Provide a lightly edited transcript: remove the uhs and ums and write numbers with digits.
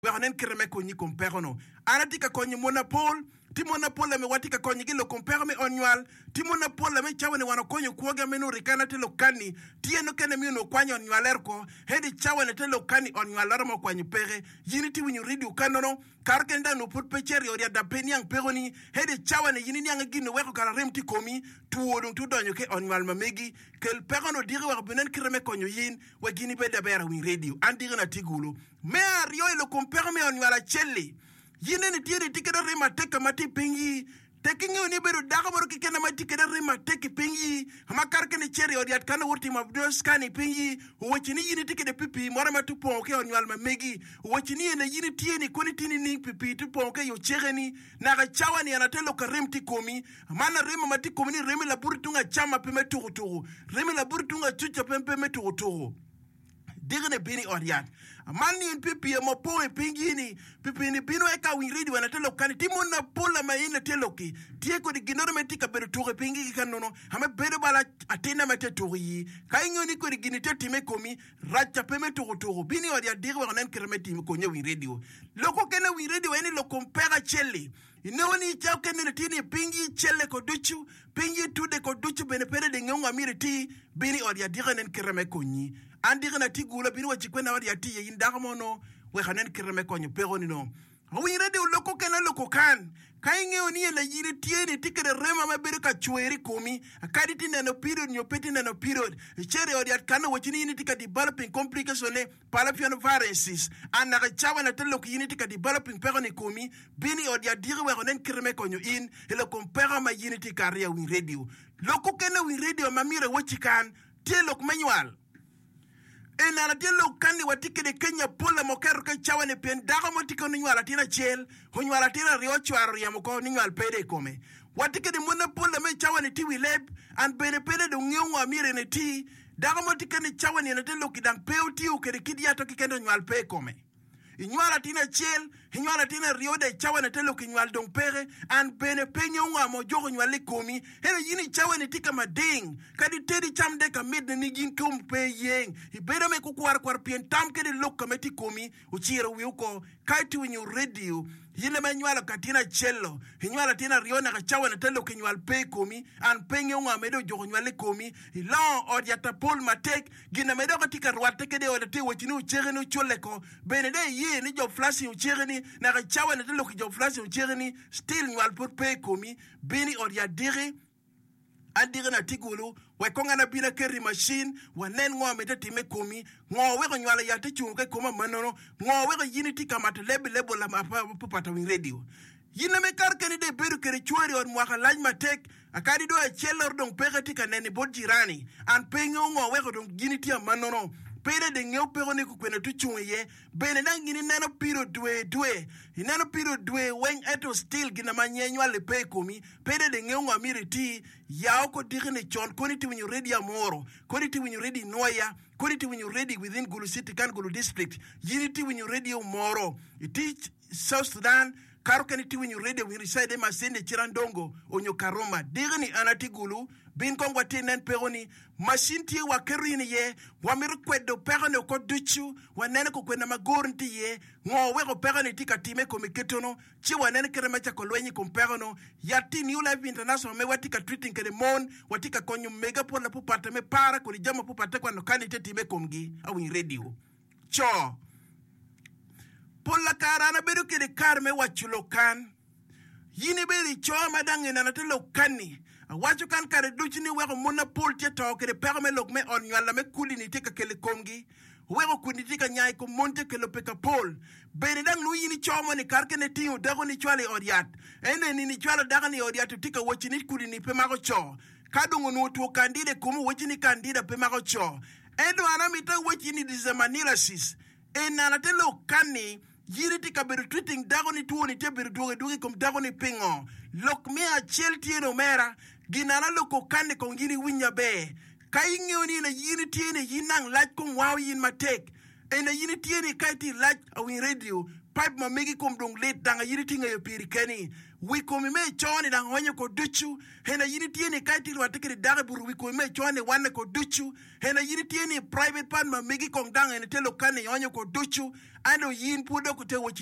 wekanen kireme konyi komperono anatika konyi monopol ti monopol me watika konyi gilo kompero me onywal ti monopol me chawane wano konyo kuoga menu rikana te lokani tieno kene mi no kwanyo onywalerko hedi chawane te lokani onywalaro mo kwanyo pere yini ti winyu ridi ukanono karkenda no put pecheri oria da peniang peroni hedi chawane yini nyang gino weko kala remti komi tuodung tudonyo ke onywal mamegi kel perono diri wa benen kireme konyo yin wa gini beda bera win radio andiri na tigulu me ario lo kompero me onywala chelle yine ni tiene tikeda rima teka mati pingi tekingi ni beru daga baro kikena mati keda rima teki pingi hamakar kene cheri odiat kana wurti mabdos kani pingi wochini yini tikede pipi mora matu ponke onywal mamegi wochini ene yini tiene koni tini ni pipi tu ponke yo chereni na ga chawani anatelo karimti komi mana rima mati komi ni remi la burtunga chama peme tugu remi la burtunga chucha peme tugu digene bini odiat mani en pipi mo po e pingini pipi ni bino e ka winridi wana telo kani timo na pola ma ina teloki tie ko di ginoro metika bedo toge pingi kanono hame bedo bala atina mete togi kaingo ni ko di ginite time komi racha peme togo bini odiat digwe wana kremeti ko nye winridi loko kene winridi weni lo compare chelle inoni chao kene ne tini pingi chelle ko duchu pingi tude ko duchu bene pere de ngonga mire ti bini odiat digene kreme konyi andiri na tigula bini wachikwena wadi ati ye indaka mono wekanen kireme konyo peroni no awirede uloko kena loko kan kainge oni la yiri tieni tikere rema mabere ka chweri komi akadi tineno period nyopeti neno period chere odi atkana wachini ini tika developing complication palapiano viruses anaka chawa na telo yini tika developing peroni komi bini odi adiri wekanen kireme konyo in hele kompera ma yini tika ria win radio loko kena win radio mamire wachikan telok manual enana telo kandi watike de Kenya pola mokero ke chawane pen daga motiko nywala tina chel honywala tina rio chwaro ya moko nywal pede kome watike de mona pola me chawane ti wileb an bene pede de ngwa mire ne ti daga motike ne chawane ne telo kidan peuti u kede kidia to kikendo nywal pe kome inywala tina chel inywala tina rio de chawane telo kinywal dong pere an bene penyo ngwa mo jogo nywale komi hele yini chawane tika mading kadi tedi chamde ka midne ni gin kum pe yeng ibeda me kukwar pien tam kede lokka meti komi uchira wiuko kaiti winyu radio yile menywala katina chelo inywala tina rio na chawane telo kinywal pe komi an penyo ngwa medo jogo nywale komi ilon odiata pol matek gina medo katika rwate kede odate wachini uchere no choleko bene de ye ni job flashing uchereni na chawa na telo ki job flashing uchereni still nywal put pe komi bini odia dire andire na tigulu we konga na bina keri machine wanen ngwa meta time komi ngwa we ko nywala ya te chunga koma manono ngwa we ko yiniti kamata lebo la pata win radio yina me karkani de beru kere chwari on mwaka lajma tek akadi do e chelor dong pegati kanene bodjirani an pengo ngwa we ko dong yiniti manono pere de ngeo peroni ku kwena tu chunye bene nangini nano piro dwe inano piro dwe wen eto still gina manyenywa le pe komi pere de ngeo ngamiri ti yao ko digine chon koni ti winyu ready amoro koni ti winyu ready noya koni ti winyu ready within Gulu City kan Gulu district yiniti winyu ready moro iti South Sudan karo kani ti winyu ready win reside masende chirandongo onyo karoma digini anati Gulu bin kongwa tinen peroni machine ti wa kerini ye wa mirkwedo peroni ko duchu wa nene ko kwena magornti ye ngo we ko peroni ti katime ko miketono chi wa nene kere macha ko lwenyi ko perono yati New Life International me watika treating kere mon watika konyu mega pola pupata me para ko jama pupata kwa no kanite time komgi awin radio cho pola karana bedu kere karme wachulo kan yini beri cho madange na natelo kani wacho kan kare duchini weko monopol te to kere perme lok me on yalla me kulini te ka kele komgi weko kuniti ka nyai ko monte kele peka pol bene dang lu yini chomo ni karke ne tingu dago ni chwale odiat ene ni chwale dago ni odiat tika wachini kulini pe mago cho kadungu nutu kandide kumu wachini kandida pe mago cho endo anamita wachini dizamanila sis anatelo kani yiri tika beru treating dago ni tuoni te beru dugi kom dago ni pingo lok me a chelti no mera ginana loko kane kongini winya be kaingi oni na yiri tiene yinang laj kong wow yin matek ena yini tieni kaiti lach awin radio pipe ma megi kom dong let danga yini tinga yo piri keni wikomi me choni dang honyo ko duchu ena yini tieni kaiti wa tikiri daga buru wikomi me choni wane ko duchu ena yini tieni private pan ma megi kom danga ena telo kani honyo ko duchu ano yin pudo kute